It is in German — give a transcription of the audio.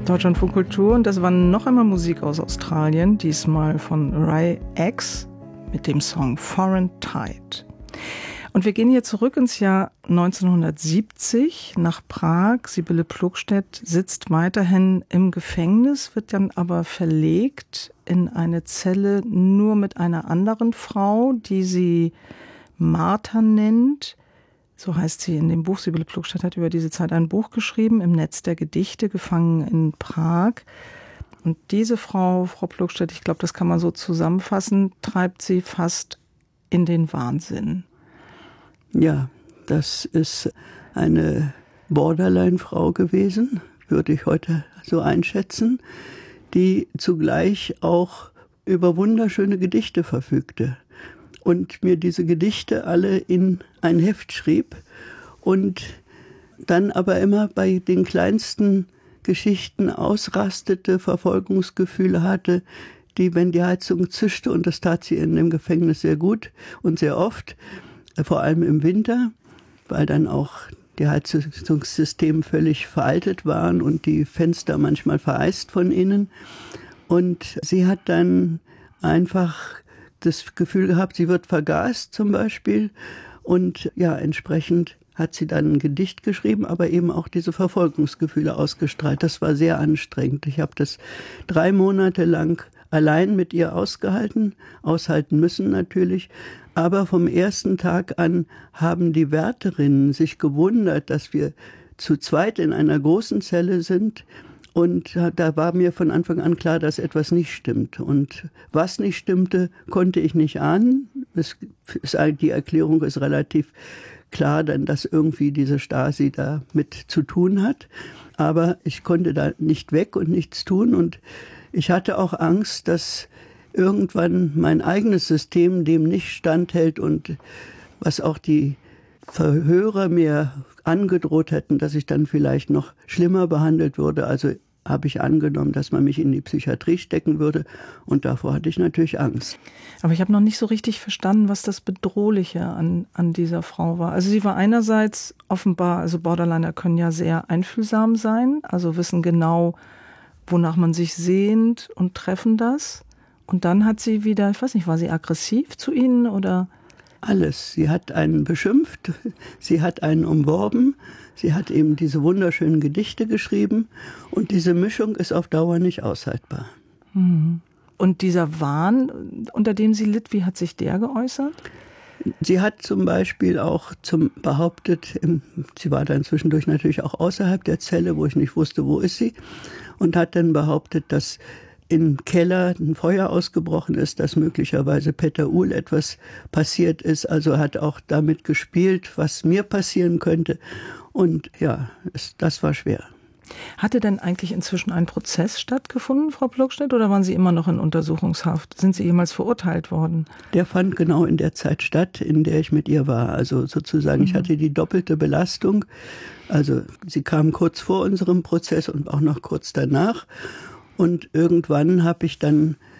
Deutschlandfunk Kultur und das war noch einmal Musik aus Australien, diesmal von Rai X mit dem Song Foreign Tide. Und wir gehen hier zurück ins Jahr 1970 nach Prag. Sibylle Plogstedt sitzt weiterhin im Gefängnis, wird dann aber verlegt in eine Zelle nur mit einer anderen Frau, die sie Martha nennt. So heißt sie in dem Buch. Sibylle Plogstedt hat über diese Zeit ein Buch geschrieben, Im Netz der Gedichte, gefangen in Prag. Und diese Frau Plogstedt, ich glaube, das kann man so zusammenfassen, treibt sie fast in den Wahnsinn. Ja, das ist eine Borderline-Frau gewesen, würde ich heute so einschätzen, die zugleich auch über wunderschöne Gedichte verfügte und mir diese Gedichte alle in ein Heft schrieb und dann aber immer bei den kleinsten Geschichten ausrastete, Verfolgungsgefühle hatte, die, wenn die Heizung zischte, und das tat sie in dem Gefängnis sehr gut und sehr oft, vor allem im Winter, weil dann auch die Heizungssysteme völlig veraltet waren und die Fenster manchmal vereist von innen. Und sie hat dann einfach das Gefühl gehabt, sie wird vergast zum Beispiel. Und ja, entsprechend hat sie dann ein Gedicht geschrieben, aber eben auch diese Verfolgungsgefühle ausgestrahlt. Das war sehr anstrengend. Ich habe das 3 Monate lang allein mit ihr aushalten müssen natürlich. Aber vom ersten Tag an haben die Wärterinnen sich gewundert, dass wir zu zweit in einer großen Zelle sind. Und da war mir von Anfang an klar, dass etwas nicht stimmt. Und was nicht stimmte, konnte ich nicht ahnen. Die Erklärung ist relativ klar, denn dass irgendwie diese Stasi da mit zu tun hat. Aber ich konnte da nicht weg und nichts tun. Und ich hatte auch Angst, dass irgendwann mein eigenes System dem nicht standhält und was auch die Verhörer mir angedroht hätten, dass ich dann vielleicht noch schlimmer behandelt würde. Also habe ich angenommen, dass man mich in die Psychiatrie stecken würde und davor hatte ich natürlich Angst. Aber ich habe noch nicht so richtig verstanden, was das Bedrohliche an dieser Frau war. Also sie war einerseits offenbar, also Borderliner können ja sehr einfühlsam sein, also wissen genau, wonach man sich sehnt und treffen das. Und dann hat sie wieder, ich weiß nicht, war sie aggressiv zu Ihnen oder? Alles. Sie hat einen beschimpft, sie hat einen umworben, sie hat eben diese wunderschönen Gedichte geschrieben und diese Mischung ist auf Dauer nicht aushaltbar. Und dieser Wahn, unter dem sie litt, wie hat sich der geäußert? Sie hat zum Beispiel auch behauptet, sie war dann zwischendurch natürlich auch außerhalb der Zelle, wo ich nicht wusste, wo ist sie, und hat dann behauptet, dass im Keller ein Feuer ausgebrochen ist, dass möglicherweise Peter Uhl etwas passiert ist. Also hat auch damit gespielt, was mir passieren könnte. Und ja, das war schwer. Hatte denn eigentlich inzwischen ein Prozess stattgefunden, Frau Plogstedt, oder waren Sie immer noch in Untersuchungshaft? Sind Sie jemals verurteilt worden? Der fand genau in der Zeit statt, in der ich mit ihr war. Also sozusagen, ich hatte die doppelte Belastung. Also sie kam kurz vor unserem Prozess und auch noch kurz danach. Und irgendwann habe ich dann